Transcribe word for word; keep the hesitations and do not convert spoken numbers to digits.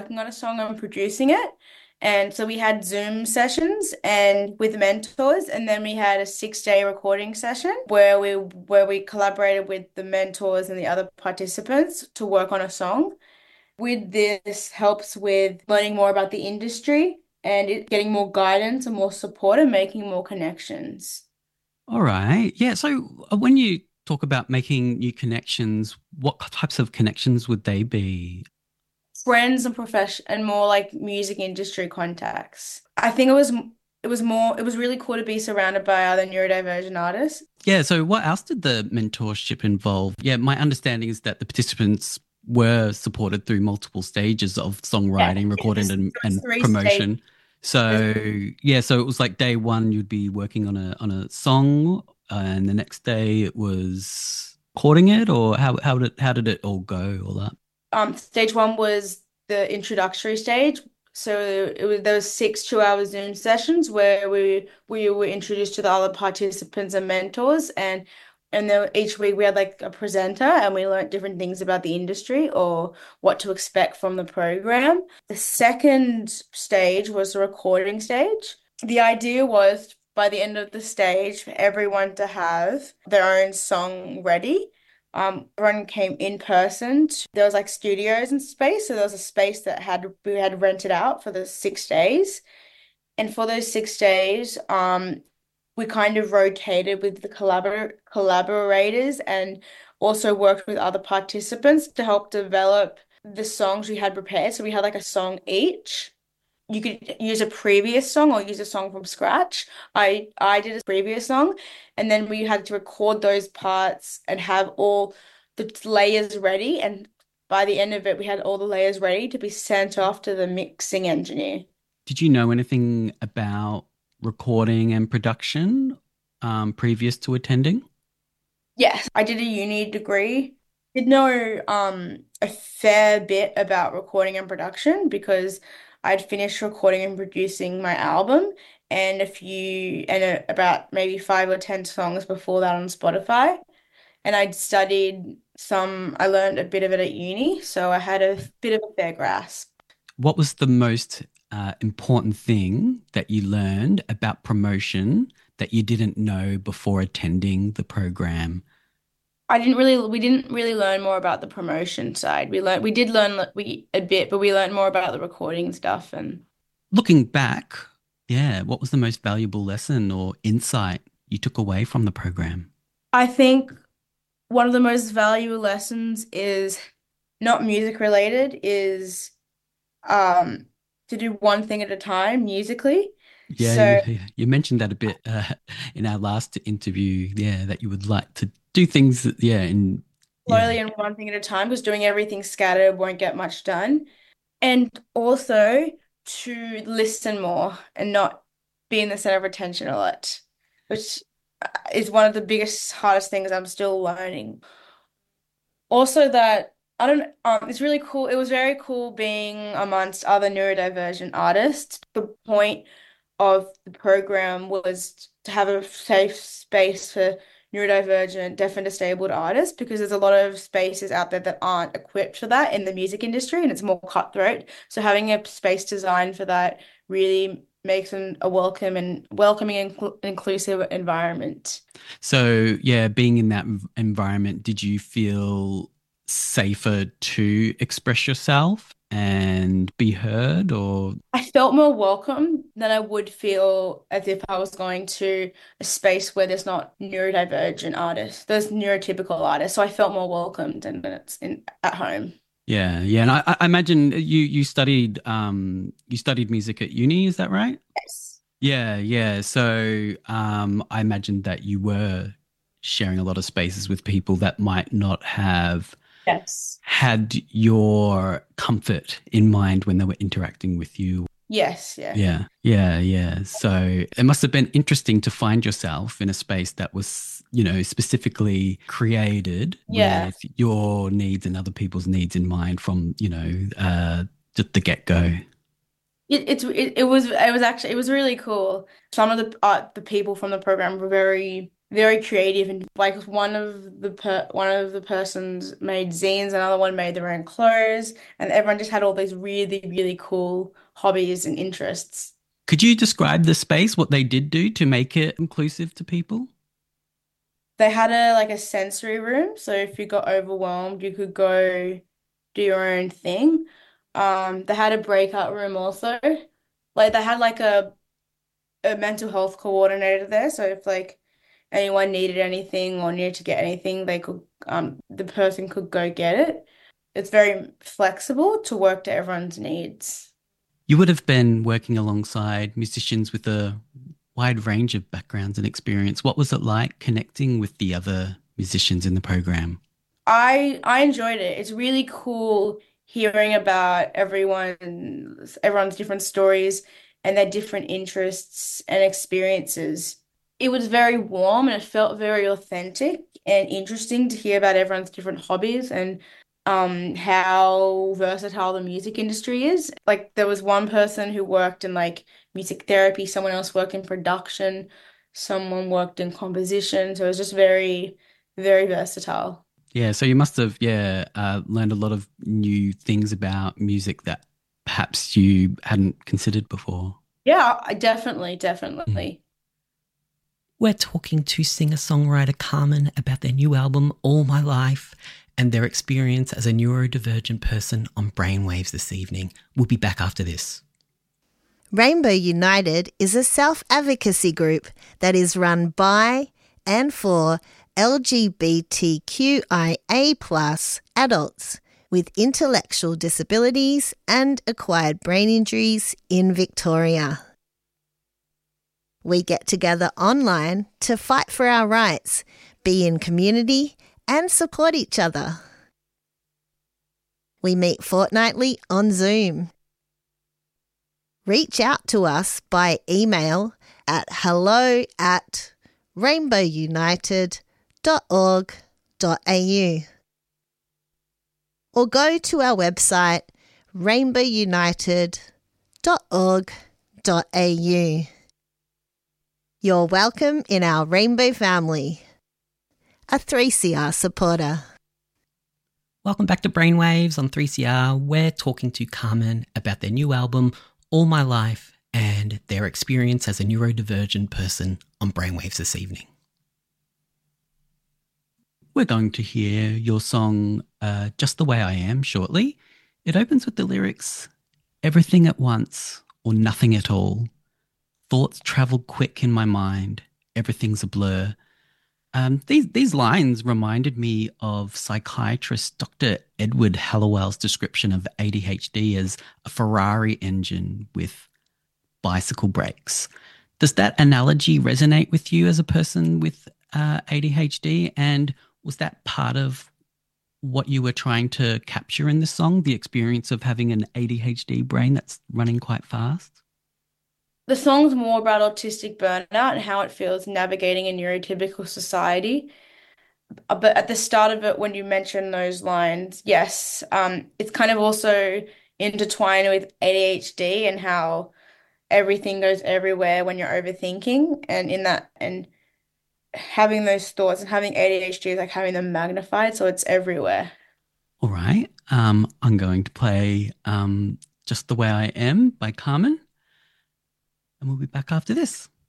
working on a song and producing it. And so we had Zoom sessions and with mentors, and then we had a six day recording session where we where we collaborated with the mentors and the other participants to work on a song. With this helps with learning more about the industry and it getting more guidance and more support and making more connections. All right. Yeah. So uh, when you talk about making new connections, what types of connections would they be? Friends and profession and more like music industry contacts. I think it was it was more it was really cool to be surrounded by other neurodivergent artists. Yeah. So what else did the mentorship involve? Yeah. My understanding is that the participants were supported through multiple stages of Yeah, songwriting, it recording, was, and, it was and three stages. promotion. So yeah. So it was like day one, you'd be working on a on a song, and the next day it was recording it, or how how did how did it all go? All that. Um, stage one was the introductory stage. So it was there was six two-hour Zoom sessions where we we were introduced to the other participants and mentors, and and then each week we had like a presenter and we learned different things about the industry or what to expect from the program. The second stage was the recording stage. The idea was by the end of the stage for everyone to have their own song ready. Um, everyone came in person. There was like studios and space, so there was a space that had we had rented out for the six days. And for those six days, um, we kind of rotated with the collabor collaborators and also worked with other participants to help develop the songs we had prepared. So we had like a song each. You could use a previous song or use a song from scratch. I I did a previous song, and then we had to record those parts and have all the layers ready. And by the end of it, we had all the layers ready to be sent off to the mixing engineer. Did you know anything about recording and production um, previous to attending? Yes, I did a uni degree. Did know um a fair bit about recording and production because I'd finished recording and producing my album and a few and a, about maybe five or ten songs before that on Spotify. And I'd studied some, I learned a bit of it at uni, so I had a bit of a fair grasp. What was the most uh, important thing that you learned about promotion that you didn't know before attending the program? I didn't really, we didn't really learn more about the promotion side. We learned, we did learn like, we a bit, but we learned more about the recording stuff. And Looking back, yeah, what was the most valuable lesson or insight you took away from the program? I think one of the most valuable lessons is not music related, is um to do one thing at a time musically. Yeah, So you you mentioned that a bit uh, in our last interview. Yeah, that you would like to do things. That, yeah, in yeah, slowly and one thing at a time, because doing everything scattered won't get much done. And also to listen more and not be in the center of attention a lot, which uh, is one of the biggest, hardest things I'm still learning. Also that I don't um it's really cool. It was very cool being amongst other neurodivergent artists. The point of the program was to have a safe space for neurodivergent, deaf and disabled artists because there's a lot of spaces out there that aren't equipped for that in the music industry and it's more cutthroat. So having a space designed for that really makes them a welcome and welcoming and inclu inclusive environment. so yeah, being in that v- environment, did you feel safer to express yourself and be heard, or I felt more welcome than I would feel as if I was going to a space where there's not neurodivergent artists, there's neurotypical artists. So I felt more welcomed than when it's in at home. yeah, yeah? And I, I imagine you you studied um you studied music at uni, is that right? Yes. Yeah, yeah. So um, I imagine that you were sharing a lot of spaces with people that might not have Yes. had your comfort in mind when they were interacting with you. Yes, yeah. Yeah, yeah, yeah. So it must have been interesting to find yourself in a space that was, you know, specifically created Yeah. with your needs and other people's needs in mind from, you know, uh, just the get-go. It, it's it, it was it was actually it was really cool. Some of the uh, the people from the program were very very creative, and like one of the per one of the persons made zines, another one made their own clothes, and everyone just had all these really, really cool hobbies and interests. Could you describe the space, what they did do to make it inclusive to people? They had a like a sensory room, so if you got overwhelmed, you could go do your own thing. Um, they had a breakout room also. Like they had like a a mental health coordinator there, so if like anyone needed anything or needed to get anything, they could um the person could go get it. It's very flexible to work to everyone's needs. You would have been working alongside musicians with a wide range of backgrounds and experience. What was it like connecting with the other musicians in the program? I I enjoyed it. It's really cool hearing about everyone's everyone's different stories and their different interests and experiences. It was very warm and it felt very authentic and interesting to hear about everyone's different hobbies and um how versatile the music industry is. Like there was one person who worked in like music therapy, someone else worked in production, someone worked in composition. So it was just very, very versatile. Yeah, so you must have, yeah, uh, learned a lot of new things about music that perhaps you hadn't considered before. Yeah, I definitely, Mm. definitely. We're talking to singer-songwriter Carmen about their new album, All My Life, and their experience as a neurodivergent person on Brainwaves this evening. We'll be back after this. Rainbow United is a self-advocacy group that is run by and for L G B T Q I A plus adults with intellectual disabilities and acquired brain injuries in Victoria. We get together online to fight for our rights, be in community and support each other. We meet fortnightly on Zoom. Reach out to us by email at hello at rainbowunited.org.au or go to our website rainbowunited.org.au. You're welcome in our Rainbow family. A three C R supporter. Welcome back to Brainwaves on three C R. We're talking to Carmen about their new album, All My Life, and their experience as a neurodivergent person on Brainwaves this evening. We're going to hear your song, uh, Just the Way I Am, shortly. It opens with the lyrics, everything at once or nothing at all. Thoughts travel quick in my mind. Everything's a blur. Um, these these lines reminded me of psychiatrist Doctor Edward Hallowell's description of A D H D as a Ferrari engine with bicycle brakes. Does that analogy resonate with you as a person with uh, A D H D? And was that part of what you were trying to capture in the song, the experience of having an A D H D brain that's running quite fast? The song's more about autistic burnout and how it feels navigating a neurotypical society. Uh, But at the start of it, when you mention those lines, yes, um, it's kind of also intertwined with A D H D and how everything goes everywhere when you're overthinking. And in that, and having those thoughts and having A D H D is like having them magnified, so it's everywhere. All right. Um, I'm going to play um, Just the Way I Am by Carmen, and we'll be back after this.